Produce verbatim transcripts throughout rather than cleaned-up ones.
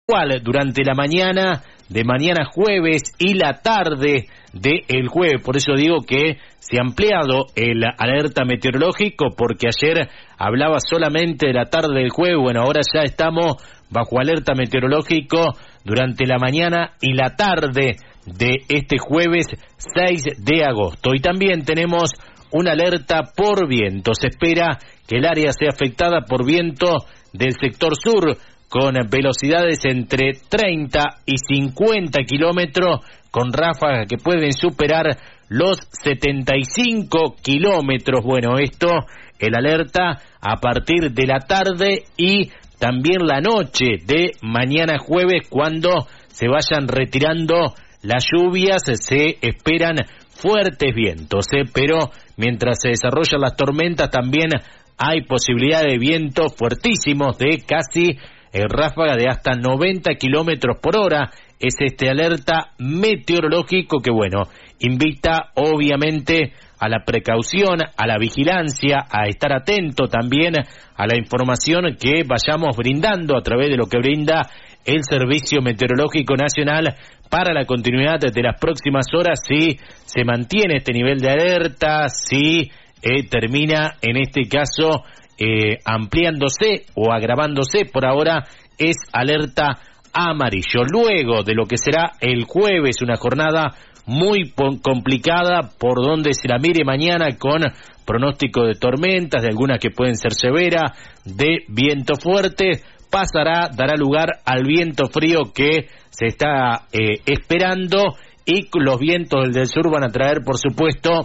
igual durante la mañana de mañana jueves y la tarde del jueves. Por eso digo que se ha ampliado el alerta meteorológico, porque ayer hablaba solamente de la tarde del jueves. Bueno, ahora ya estamos bajo alerta meteorológico durante la mañana y la tarde de este jueves seis de agosto. Y también tenemos una alerta por viento. Se espera que el área sea afectada por viento del sector sur, con velocidades entre treinta y cincuenta kilómetros, con ráfagas que pueden superar los setenta y cinco kilómetros. Bueno, esto, el alerta a partir de la tarde y también la noche de mañana jueves, cuando se vayan retirando las lluvias. Se esperan fuertes vientos, ¿eh? Pero mientras se desarrollan las tormentas también hay posibilidad de vientos fuertísimos de casi eh, ráfaga de hasta noventa kilómetros por hora. Es este alerta meteorológico que, bueno, invita obviamente a la precaución, a la vigilancia, a estar atento también a la información que vayamos brindando a través de lo que brinda el Servicio Meteorológico Nacional para la continuidad de las próximas horas, si se mantiene este nivel de alerta, si eh, termina en este caso eh, ampliándose o agravándose. Por ahora es alerta amarillo. Luego de lo que será el jueves, una jornada muy complicada por donde se la mire mañana, con pronóstico de tormentas, de algunas que pueden ser severas, de viento fuerte, pasará, dará lugar al viento frío que se está eh, esperando, y los vientos del sur van a traer, por supuesto,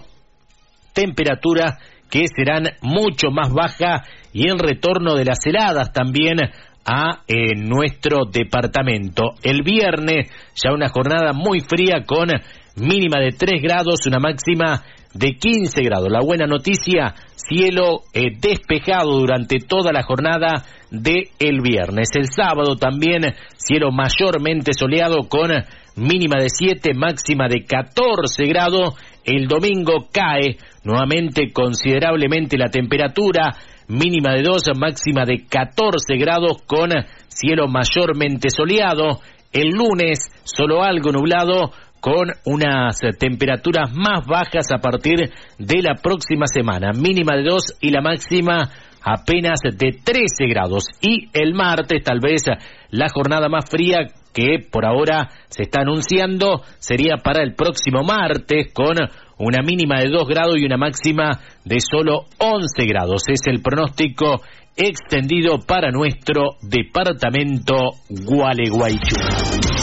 temperaturas que serán mucho más bajas, y el retorno de las heladas también a eh, nuestro departamento. El viernes ya una jornada muy fría, con mínima de tres grados, una máxima de quince grados. La buena noticia, cielo eh, despejado durante toda la jornada de el viernes. El sábado también cielo mayormente soleado, con mínima de siete, máxima de catorce grados. El domingo cae nuevamente considerablemente la temperatura, mínima de dos, máxima de catorce grados, con cielo mayormente soleado. El lunes solo algo nublado, con unas temperaturas más bajas a partir de la próxima semana, mínima de dos y la máxima apenas de trece grados. Y el martes, tal vez la jornada más fría que por ahora se está anunciando, sería para el próximo martes, con una mínima de dos grados y una máxima de solo once grados. Es el pronóstico extendido para nuestro departamento Gualeguaychú.